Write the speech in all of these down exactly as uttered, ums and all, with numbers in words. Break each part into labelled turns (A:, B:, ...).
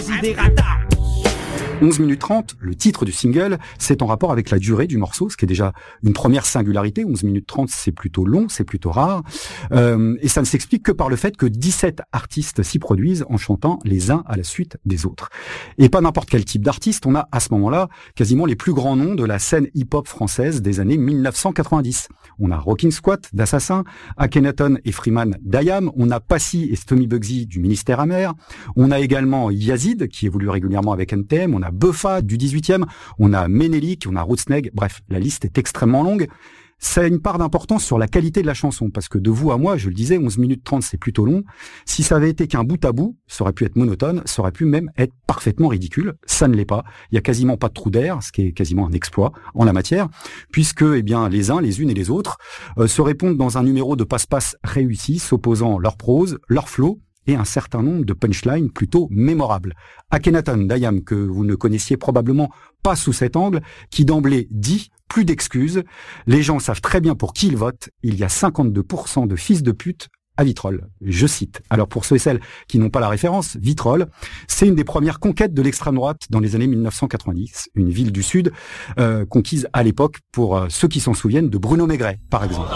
A: onze minutes trente, le titre du single, c'est en rapport avec la durée du morceau, ce qui est déjà une première singularité. onze minutes trente, c'est plutôt long, c'est plutôt rare. Euh, et ça ne s'explique que par le fait que dix-sept artistes s'y produisent en chantant les uns à la suite des autres. Et pas n'importe quel type d'artiste, on a à ce moment-là quasiment les plus grands noms de la scène hip-hop française des années mille neuf cent quatre-vingt-dix. On a Rocking Squat d'Assassin, Akhenaton et Freeman d'Ayam, on a Passy et Stomy Bugsy du Ministère Amer, on a également Yazid qui évolue régulièrement avec N T M, on a Buffa du dix-huitième, on a Ménélique, on a Rootsneg, bref, la liste est extrêmement longue. Ça a une part d'importance sur la qualité de la chanson, parce que de vous à moi, je le disais, onze minutes trente, c'est plutôt long. Si ça avait été qu'un bout à bout, ça aurait pu être monotone, ça aurait pu même être parfaitement ridicule. Ça ne l'est pas. Il y a quasiment pas de trou d'air, ce qui est quasiment un exploit en la matière, puisque, eh bien, les uns, les unes et les autres euh, se répondent dans un numéro de passe-passe réussi, s'opposant leur prose, leur flow, et un certain nombre de punchlines plutôt mémorables. Akhenaton d'Ayam, que vous ne connaissiez probablement pas sous cet angle, qui d'emblée dit « plus d'excuses, les gens savent très bien pour qui ils votent, il y a cinquante-deux pour cent de fils de pute à Vitrolles ». Je cite. Alors pour ceux et celles qui n'ont pas la référence, Vitrolles, c'est une des premières conquêtes de l'extrême droite dans les années mille neuf cent quatre-vingt-dix, une ville du Sud euh, conquise à l'époque, pour euh, ceux qui s'en souviennent, de Bruno Maigret, par exemple.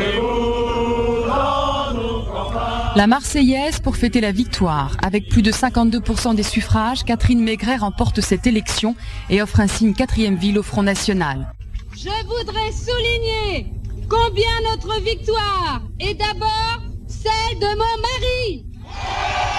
B: La Marseillaise pour fêter la victoire. Avec plus de cinquante-deux pour cent des suffrages, Catherine Maigret remporte cette élection et offre ainsi une quatrième ville au Front National.
C: Je voudrais souligner combien notre victoire est d'abord celle de mon mari.